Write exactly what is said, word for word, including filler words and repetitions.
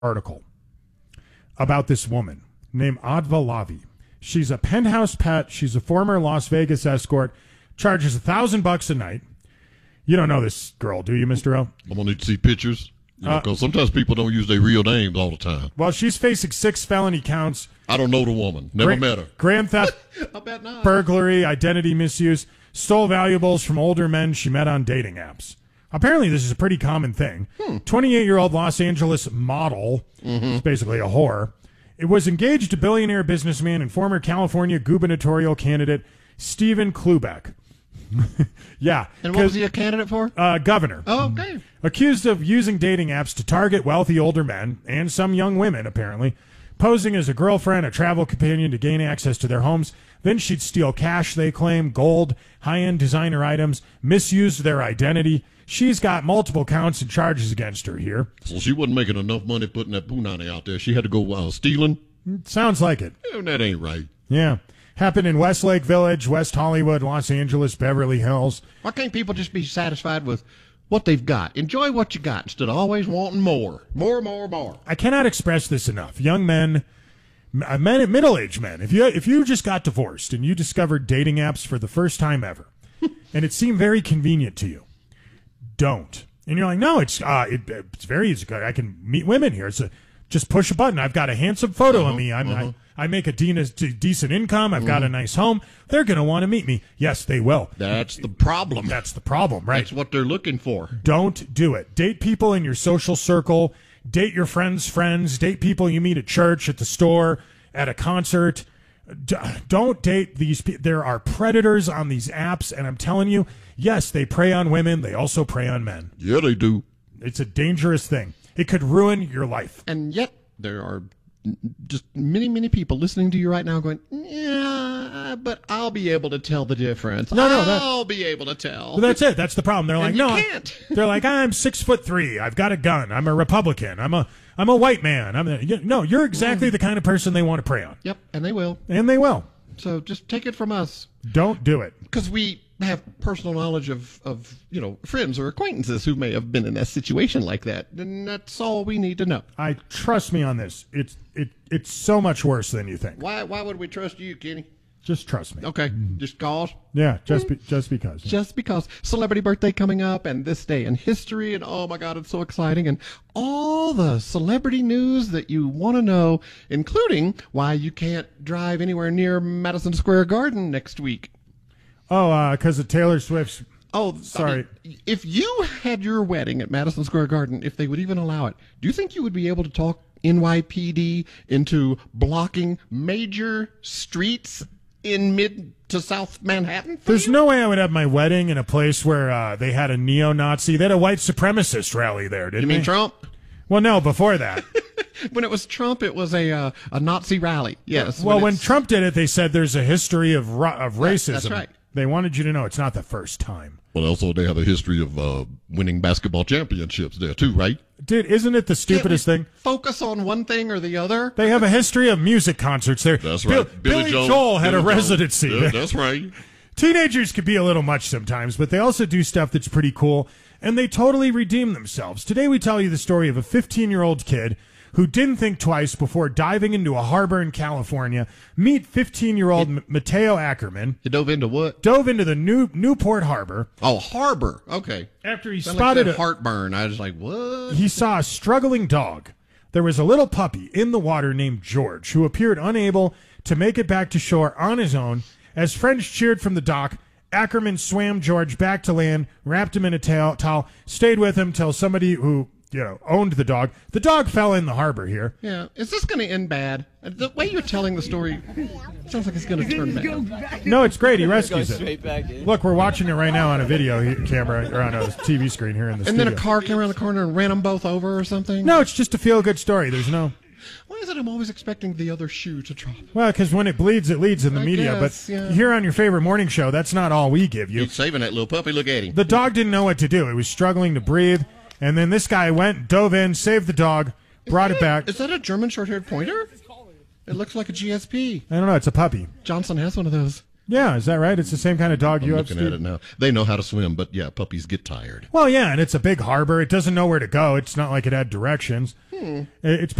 article about this woman named Adva Lavi. She's a penthouse pet. She's a former Las Vegas escort. Charges a thousand bucks a night. You don't know this girl, do you, Mister O? I'm gonna need to see pictures. You know, because uh, sometimes people don't use their real names all the time. Well, she's facing six felony counts. I don't know the woman. Never Gra- met her. Grand theft, I bet not. burglary, identity misuse, stole valuables from older men she met on dating apps. Apparently, this is a pretty common thing. Hmm. twenty-eight-year-old Los Angeles model, mm-hmm. is basically a whore, it was engaged to billionaire businessman and former California gubernatorial candidate Stephen Klubeck. Yeah. And what was he a candidate for? Uh, governor. Oh, okay. Accused of using dating apps to target wealthy older men and some young women, apparently, posing as a girlfriend, a travel companion to gain access to their homes. Then she'd steal cash, they claim, gold, high-end designer items, misuse their identity. She's got multiple counts and charges against her here. So she wasn't making enough money putting that punani out there. She had to go uh, stealing? Sounds like it. Yeah, that ain't right. Yeah. Happened in Westlake Village, West Hollywood, Los Angeles, Beverly Hills. Why can't people just be satisfied with what they've got? Enjoy what you got instead of always wanting more. More, more, more. I cannot express this enough. Young men, men, middle-aged men, if you if you just got divorced and you discovered dating apps for the first time ever, and it seemed very convenient to you, don't. And you're like, no, it's uh, it, it's very easy. I can meet women here. It's a, just push a button. I've got a handsome photo uh-huh, of me. I'm, uh-huh. I, I make a de- decent income. I've mm-hmm. got a nice home. They're going to want to meet me. Yes, they will. That's the problem. That's the problem, right? That's what they're looking for. Don't do it. Date people in your social circle. Date your friends' friends. Date people you meet at church, at the store, at a concert. D- don't date these people. There are predators on these apps, and I'm telling you, yes, they prey on women. They also prey on men. Yeah, they do. It's a dangerous thing. It could ruin your life. And yet there are just many, many people listening to you right now going, yeah, but I'll be able to tell the difference. No, no, that, I'll be able to tell. Well, that's it. That's the problem. They're like, and no, you can't. They're like, I'm six foot three. I've got a gun. I'm a Republican. I'm a, I'm a white man. I'm a, no, you're exactly mm. the kind of person they want to prey on. Yep, and they will. And they will. So just take it from us. Don't do it. Because we have personal knowledge of, of, you know, friends or acquaintances who may have been in a situation like that. And that's all we need to know. I trust me on this. It's it it's so much worse than you think. Why why would we trust you, Kenny? Just trust me. Okay, just cause? Yeah, just be, just because. Just because. Celebrity birthday coming up and this day in history, and oh my God, it's so exciting. And all the celebrity news that you want to know, including why you can't drive anywhere near Madison Square Garden next week. Oh, because uh, of Taylor Swift's... Oh, sorry. I mean, if you had your wedding at Madison Square Garden, if they would even allow it, do you think you would be able to talk N Y P D into blocking major streets in mid to South Manhattan? There's you? no way I would have my wedding in a place where uh, they had a neo-Nazi. They had a white supremacist rally there, didn't they? You mean Trump? Well, no, before that. When it was Trump, it was a uh, a Nazi rally. Yes. Well, when, when Trump did it, they said there's a history of ru- of racism. That's right. They wanted you to know it's not the first time. Well, also they have a history of uh, winning basketball championships there too, right? Dude, isn't it the stupidest thing? Focus on one thing or the other. They have a history of music concerts there. That's Bill, right. Billy, Billy Joel, Joel had Billy a residency. Yeah, that's right. Teenagers could be a little much sometimes, but they also do stuff that's pretty cool, and they totally redeem themselves. Today we tell you the story of a fifteen-year-old kid who didn't think twice before diving into a harbor in California. Meet fifteen-year-old M- Mateo Ackerman. He dove into what? Dove into the new Newport Harbor. Oh, harbor. Okay. After he Sound spotted like a heartburn, I was like, what? He saw a struggling dog. There was a little puppy in the water named George, who appeared unable to make it back to shore on his own. As friends cheered from the dock, Ackerman swam George back to land, wrapped him in a tail, towel, stayed with him till somebody who, you know, owned the dog. The dog fell in the harbor here. Yeah. Is this going to end bad? The way you're telling the story sounds like it's going to turn bad. No, it's great. He rescues it. Back in. Look, we're watching it right now on a video he- camera, or on a T V screen here in the And studio. then a car came around the corner and ran them both over or something? No, it's just a feel-good story. There's no... Why is it I'm always expecting the other shoe to drop? Well, because when it bleeds, it leads in the I media. guess, but yeah. here on your favorite morning show, that's not all we give you. He's saving that little puppy. Look at him. The dog didn't know what to do. It was struggling to breathe. And then this guy went, dove in, saved the dog, brought it a, back. Is that a German short-haired pointer? It looks like a G S P. I don't know. It's a puppy. Johnson has one of those. Yeah, is that right? It's the same kind of dog I'm you have, looking at Steve? it now. They know how to swim, but yeah, puppies get tired. Well, yeah, and it's a big harbor. It doesn't know where to go. It's not like it had directions. Hmm. It's